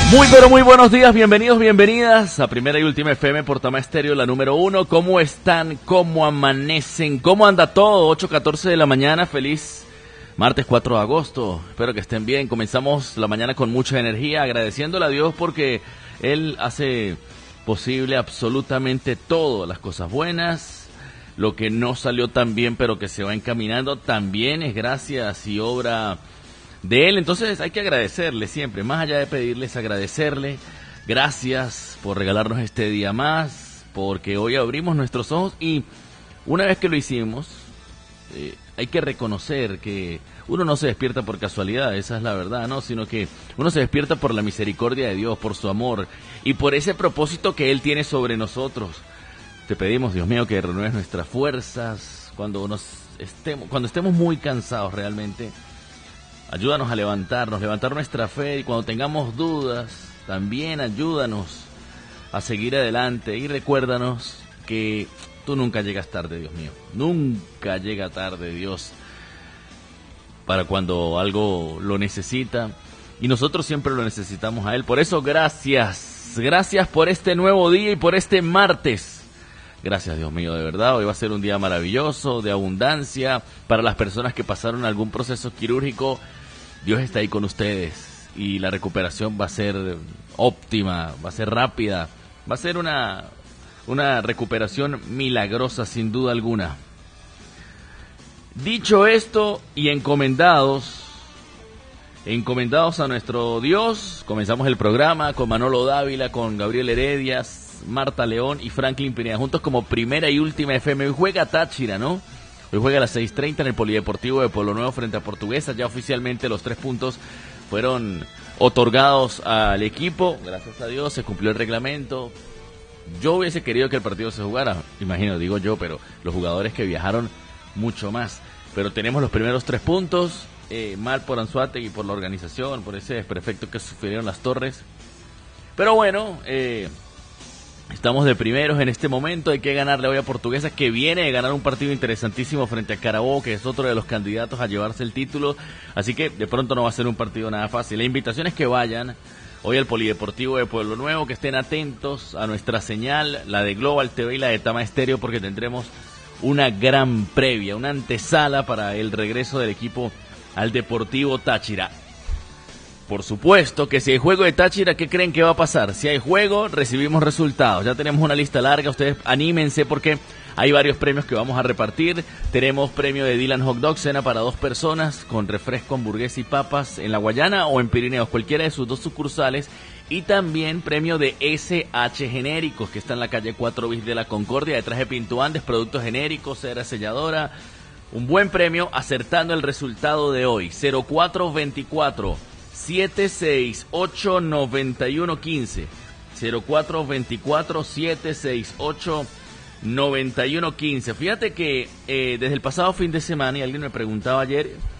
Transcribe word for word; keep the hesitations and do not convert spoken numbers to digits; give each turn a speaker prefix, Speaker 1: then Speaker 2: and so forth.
Speaker 1: Muy pero muy buenos días, bienvenidos, bienvenidas a Primera y Última F M por Tama Estéreo, la número uno. ¿Cómo están? ¿Cómo amanecen? ¿Cómo anda todo? ocho catorce de la mañana, feliz martes cuatro de agosto. Espero que estén bien. Comenzamos la mañana con mucha energía, agradeciéndole a Dios porque Él hace posible absolutamente todo, las cosas buenas, lo que no salió tan bien pero que se va encaminando, también es gracias y obra de Él. Entonces hay que agradecerle siempre, más allá de pedirles, agradecerle. Gracias por regalarnos este día más, porque hoy abrimos nuestros ojos y una vez que lo hicimos, eh, hay que reconocer que uno no se despierta por casualidad, esa es la verdad, ¿no? Sino que uno se despierta por la misericordia de Dios, por su amor y por ese propósito que Él tiene sobre nosotros. Te pedimos, Dios mío, que renueves nuestras fuerzas cuando nos estemos, cuando estemos muy cansados realmente. Ayúdanos a levantarnos, levantar nuestra fe, y cuando tengamos dudas, también ayúdanos a seguir adelante. Y recuérdanos que tú nunca llegas tarde, Dios mío. Nunca llega tarde, Dios, para cuando algo lo necesita. Y nosotros siempre lo necesitamos a Él. Por eso, gracias. Gracias por este nuevo día y por este martes. Gracias, Dios mío, de verdad. Hoy va a ser un día maravilloso, de abundancia. Para las personas que pasaron algún proceso quirúrgico, Dios está ahí con ustedes y la recuperación va a ser óptima, va a ser rápida, va a ser una, una recuperación milagrosa sin duda alguna. Dicho esto y encomendados, encomendados a nuestro Dios, comenzamos el programa con Manolo Dávila, con Gabriel Heredia, Marta León y Franklin Pineda, juntos como Primera y Última F M. Hoy juega Táchira, ¿no? Hoy juega a las seis treinta en el Polideportivo de Pueblo Nuevo frente a Portuguesa. Ya oficialmente los tres puntos fueron otorgados al equipo. Gracias a Dios se cumplió el reglamento. Yo hubiese querido que el partido se jugara, imagino, digo yo, pero los jugadores que viajaron mucho más. Pero tenemos los primeros tres puntos, eh, mal por Anzuategui y por la organización, por ese desperfecto que sufrieron las Torres. Pero bueno, eh... estamos de primeros en este momento. Hay que ganarle hoy a Portuguesa, que viene de ganar un partido interesantísimo frente a Carabobo, que es otro de los candidatos a llevarse el título. Así que de pronto no va a ser un partido nada fácil. La invitación es que vayan hoy al Polideportivo de Pueblo Nuevo, que estén atentos a nuestra señal, la de Global T V y la de Tama Estéreo, porque tendremos una gran previa, una antesala para el regreso del equipo al Deportivo Táchira. Por supuesto que si hay juego de Táchira, ¿qué creen que va a pasar? Si hay juego, recibimos resultados. Ya tenemos una lista larga, ustedes anímense porque hay varios premios que vamos a repartir. Tenemos premio de Dylan Hot Dog, cena para dos personas, con refresco, hamburguesa y papas en La Guayana o en Pirineos, cualquiera de sus dos sucursales. Y también premio de S H Genéricos, que está en la calle cuatro bis de la Concordia, detrás de Pinto Andes, productos genéricos, cera selladora. Un buen premio acertando el resultado de hoy. cero cuatro veinticuatro siete seis ocho nueve uno uno cinco, cero cuatro veinticuatro siete seis ocho nueve uno uno cinco. Fíjate que eh, desde el pasado fin de semana, y alguien me preguntaba ayer,